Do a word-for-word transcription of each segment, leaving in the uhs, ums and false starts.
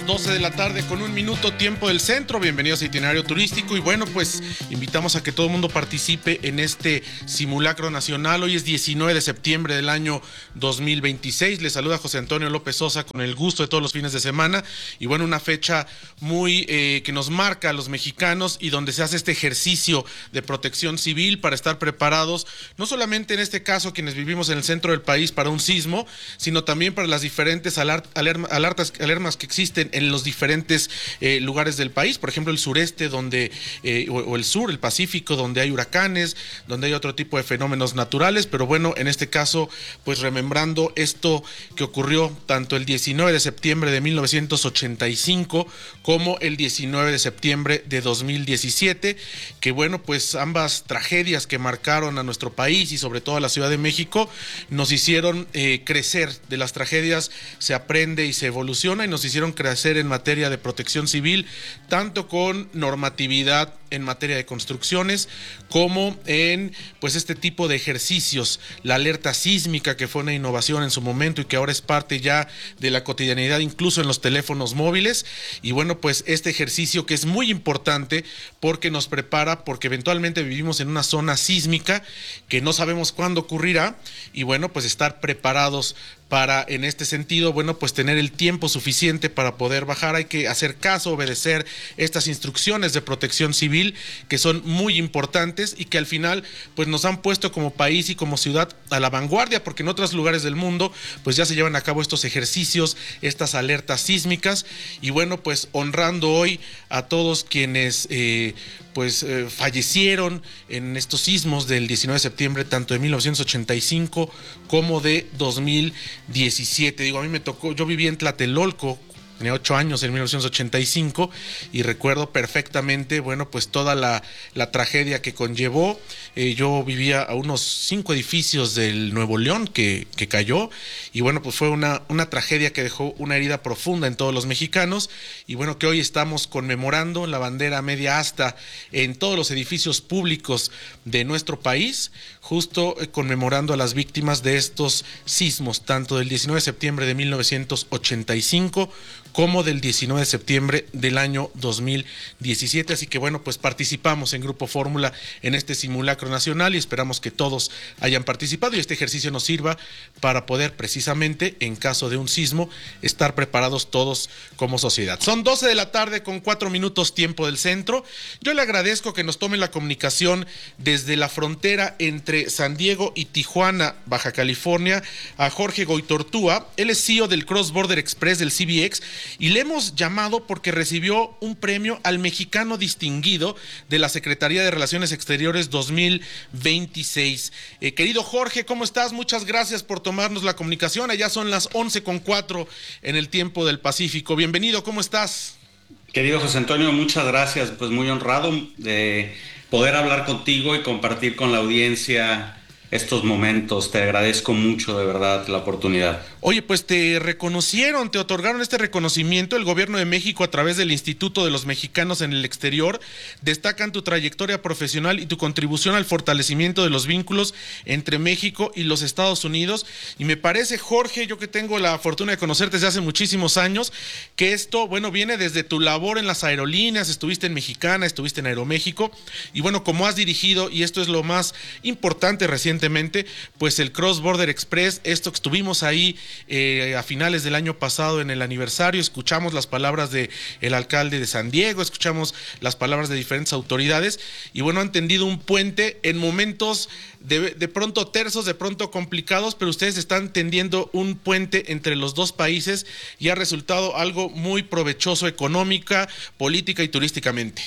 doce de la tarde con un minuto, tiempo del centro. Bienvenidos a Itinerario Turístico. Y bueno, pues invitamos a que todo el mundo participe en este simulacro nacional. Hoy es diecinueve de septiembre del año dos mil veintiséis. Les saluda José Antonio López Sosa con el gusto de todos los fines de semana. Y bueno, una fecha muy eh, que nos marca a los mexicanos y donde se hace este ejercicio de protección civil para estar preparados, no solamente en este caso quienes vivimos en el centro del país para un sismo, sino también para las diferentes alert, alerma, alertas, alermas que existen en los diferentes eh, lugares del país. Por ejemplo, el sureste donde eh, o, o el sur, el Pacífico, donde hay huracanes, donde hay otro tipo de fenómenos naturales. Pero bueno, en este caso, pues remembrando esto que ocurrió tanto el diecinueve de septiembre de mil novecientos ochenta y cinco como el diecinueve de septiembre de dos mil diecisiete, que bueno, pues ambas tragedias que marcaron a nuestro país y sobre todo a la Ciudad de México nos hicieron eh, crecer. De las tragedias se aprende y se evoluciona, y nos hicieron crecer en materia de protección civil, tanto con normatividad en materia de construcciones como en pues este tipo de ejercicios. La alerta sísmica, que fue una innovación en su momento y que ahora es parte ya de la cotidianidad incluso en los teléfonos móviles. Y bueno, pues este ejercicio que es muy importante porque nos prepara, porque eventualmente vivimos en una zona sísmica que no sabemos cuándo ocurrirá, y bueno, pues estar preparados para, en este sentido, bueno, pues tener el tiempo suficiente para poder bajar. Hay que hacer caso, obedecer estas instrucciones de protección civil que son muy importantes y que al final pues nos han puesto como país y como ciudad a la vanguardia, porque en otros lugares del mundo pues ya se llevan a cabo estos ejercicios, estas alertas sísmicas. Y bueno, pues honrando hoy a todos quienes eh, pues eh, fallecieron en estos sismos del diecinueve de septiembre, tanto de mil novecientos ochenta y cinco como de dos mil diecisiete. Digo, a mí me tocó, yo viví en Tlatelolco, tenía ocho años en mil novecientos ochenta y cinco, y recuerdo perfectamente, bueno, pues toda la, la tragedia que conllevó. Eh, yo vivía a unos cinco edificios del Nuevo León que, que cayó, y bueno, pues fue una, una tragedia que dejó una herida profunda en todos los mexicanos. Y bueno, que hoy estamos conmemorando la bandera media asta en todos los edificios públicos de nuestro país, justo eh, conmemorando a las víctimas de estos sismos, tanto del diecinueve de septiembre de mil novecientos ochenta y cinco como del diecinueve de septiembre del año dos mil diecisiete. Así que bueno, pues participamos en Grupo Fórmula en este simulacro nacional y esperamos que todos hayan participado y este ejercicio nos sirva para poder precisamente, en caso de un sismo, estar preparados todos como sociedad. Son doce de la tarde con cuatro minutos, tiempo del centro. Yo le agradezco que nos tome la comunicación desde la frontera entre San Diego y Tijuana, Baja California, a Jorge Goitortúa. Él es C E O del Cross Border Express del C B X, y le hemos llamado porque recibió un premio al mexicano distinguido de la Secretaría de Relaciones Exteriores dos mil veintiséis. Eh, querido Jorge, ¿cómo estás? Muchas gracias por tomarnos la comunicación. Allá son las once con cuatro en el tiempo del Pacífico. Bienvenido, ¿cómo estás? Querido José Antonio, muchas gracias. Pues muy honrado de poder hablar contigo y compartir con la audiencia estos momentos. Te agradezco mucho, de verdad, la oportunidad. Oye, pues te reconocieron, te otorgaron este reconocimiento. El gobierno de México, a través del Instituto de los Mexicanos en el Exterior, destacan tu trayectoria profesional y tu contribución al fortalecimiento de los vínculos entre México y los Estados Unidos. Y me parece, Jorge, yo que tengo la fortuna de conocerte desde hace muchísimos años, que esto, bueno, viene desde tu labor en las aerolíneas. Estuviste en Mexicana, estuviste en Aeroméxico, y bueno, como has dirigido, y esto es lo más importante recientemente, pues el Cross Border Express, esto que estuvimos ahí Eh, a finales del año pasado en el aniversario, escuchamos las palabras de el alcalde de San Diego, escuchamos las palabras de diferentes autoridades, y bueno, han tendido un puente en momentos de, de pronto tersos, de pronto complicados, pero ustedes están tendiendo un puente entre los dos países y ha resultado algo muy provechoso económica, política y turísticamente.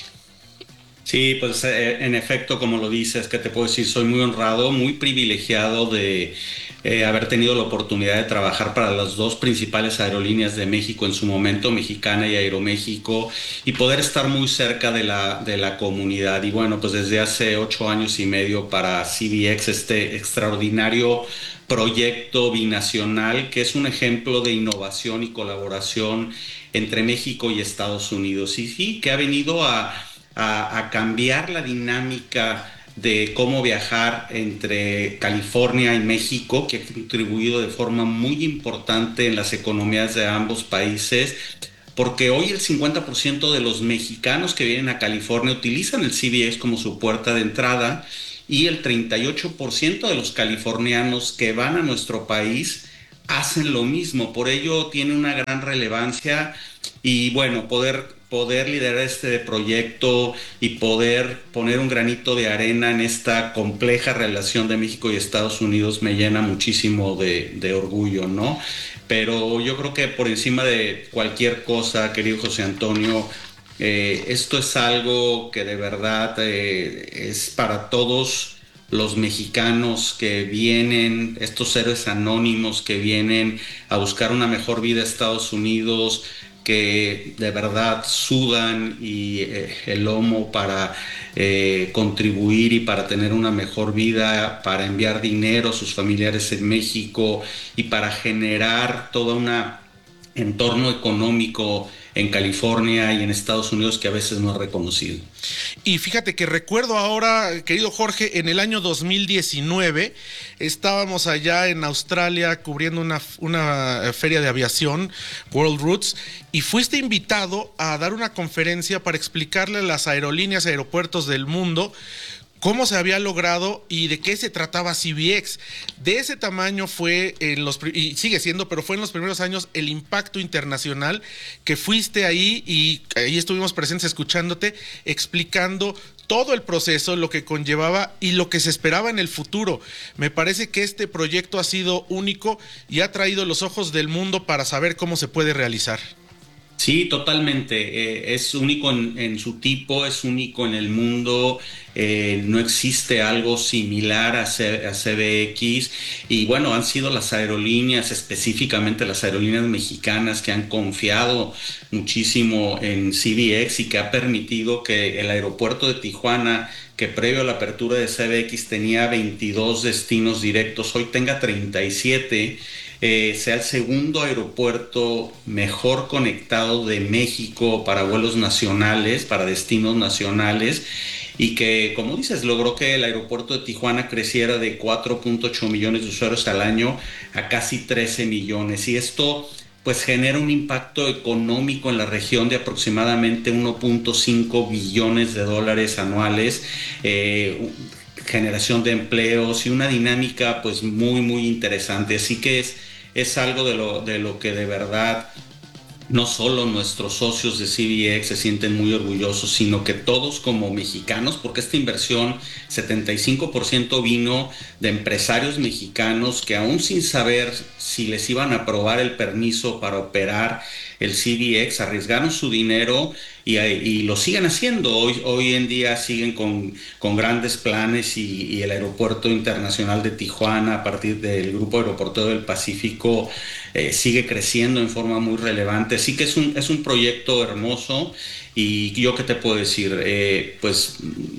Sí, pues eh, en efecto, como lo dices, que te puedo decir, soy muy honrado, muy privilegiado de eh, haber tenido la oportunidad de trabajar para las dos principales aerolíneas de México en su momento, Mexicana y Aeroméxico, y poder estar muy cerca de la, de la comunidad. Y bueno, pues desde hace ocho años y medio para C B X, este extraordinario proyecto binacional que es un ejemplo de innovación y colaboración entre México y Estados Unidos. Y sí, que ha venido a A, a cambiar la dinámica de cómo viajar entre California y México, que ha contribuido de forma muy importante en las economías de ambos países, porque hoy el cincuenta por ciento de los mexicanos que vienen a California utilizan el C B X como su puerta de entrada, y el treinta y ocho por ciento de los californianos que van a nuestro país hacen lo mismo. Por ello tiene una gran relevancia, y bueno, poder, poder liderar este proyecto y poder poner un granito de arena en esta compleja relación de México y Estados Unidos me llena muchísimo de, de orgullo, ¿no? Pero yo creo que por encima de cualquier cosa, querido José Antonio, eh, esto es algo que de verdad eh, es para todos los mexicanos que vienen, estos héroes anónimos que vienen a buscar una mejor vida a Estados Unidos, que de verdad sudan y eh, el lomo para eh, contribuir y para tener una mejor vida, para enviar dinero a sus familiares en México y para generar todo un entorno económico en California y en Estados Unidos que a veces no es reconocido. Y fíjate que recuerdo ahora, querido Jorge, en el año dos mil diecinueve estábamos allá en Australia cubriendo una, una feria de aviación, World Roots, y fuiste invitado a dar una conferencia para explicarle a las aerolíneas, aeropuertos del mundo cómo se había logrado y de qué se trataba C B X. De ese tamaño fue, en los y sigue siendo, pero fue en los primeros años el impacto internacional que fuiste ahí, y ahí estuvimos presentes escuchándote, explicando todo el proceso, lo que conllevaba y lo que se esperaba en el futuro. Me parece que este proyecto ha sido único y ha traído los ojos del mundo para saber cómo se puede realizar. Sí, totalmente. Eh, es único en, en su tipo, es único en el mundo. Eh, no existe algo similar a, C, a C B X. Y bueno, han sido las aerolíneas, específicamente las aerolíneas mexicanas, que han confiado muchísimo en C B X y que ha permitido que el aeropuerto de Tijuana, que previo a la apertura de C B X tenía veintidós destinos directos, hoy tenga treinta y siete. Eh, sea el segundo aeropuerto mejor conectado de México para vuelos nacionales, para destinos nacionales, y que, como dices, logró que el aeropuerto de Tijuana creciera de cuatro punto ocho millones de usuarios al año a casi trece millones. Y esto pues genera un impacto económico en la región de aproximadamente uno punto cinco billones de dólares anuales, eh, generación de empleos y una dinámica pues muy muy interesante. Así que es es algo de lo, de lo que de verdad no solo nuestros socios de C B X se sienten muy orgullosos, sino que todos como mexicanos, porque esta inversión setenta y cinco por ciento vino de empresarios mexicanos que, aún sin saber si les iban a aprobar el permiso para operar el C B X, arriesgaron su dinero y, y lo siguen haciendo. Hoy, hoy en día siguen con, con grandes planes, y, y el aeropuerto internacional de Tijuana, a partir del Grupo Aeroportuario del Pacífico, eh, sigue creciendo en forma muy relevante. Así que es un, es un proyecto hermoso, y yo qué te puedo decir, eh, pues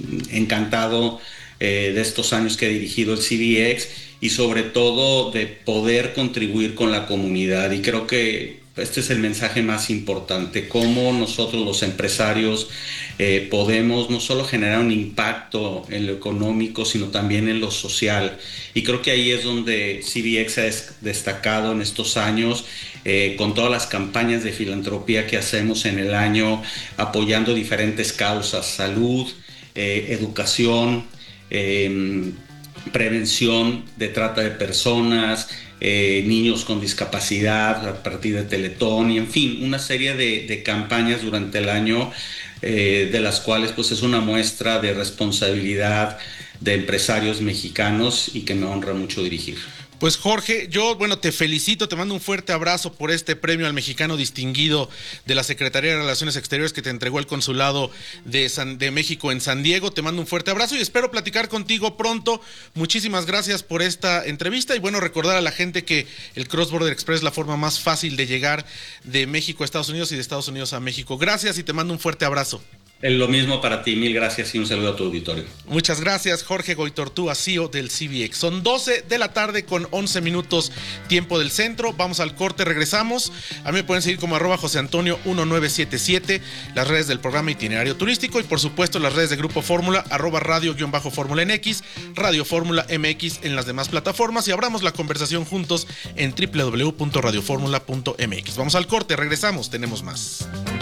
encantado eh, de estos años que he dirigido el C B X, y sobre todo de poder contribuir con la comunidad. Y creo que este es el mensaje más importante: cómo nosotros los empresarios eh, podemos no solo generar un impacto en lo económico, sino también en lo social. Y creo que ahí es donde C B X ha destacado en estos años, eh, con todas las campañas de filantropía que hacemos en el año, apoyando diferentes causas: salud, eh, educación, eh, prevención de trata de personas, eh, niños con discapacidad a partir de Teletón, y en fin, una serie de, de campañas durante el año, eh, de las cuales pues es una muestra de responsabilidad de empresarios mexicanos, y que me honra mucho dirigir. Pues Jorge, yo, bueno, te felicito, te mando un fuerte abrazo por este premio al mexicano distinguido de la Secretaría de Relaciones Exteriores que te entregó el Consulado de, San, de México en San Diego. Te mando un fuerte abrazo y espero platicar contigo pronto. Muchísimas gracias por esta entrevista, y bueno, recordar a la gente que el Cross Border Express es la forma más fácil de llegar de México a Estados Unidos y de Estados Unidos a México. Gracias y te mando un fuerte abrazo. Lo mismo para ti, mil gracias y un saludo a tu auditorio. Muchas gracias, Jorge Goitortúa, C E O del C B X. Son doce de la tarde con once minutos tiempo del centro. Vamos al corte, regresamos. A mí me pueden seguir como arroba José Antonio uno nueve siete siete, las redes del programa Itinerario Turístico y por supuesto las redes de Grupo Fórmula, arroba radio-fórmula en X, Radio Fórmula M X en las demás plataformas y abramos la conversación juntos en doble u doble u doble u punto radio fórmula punto m x. Vamos al corte, regresamos, tenemos más.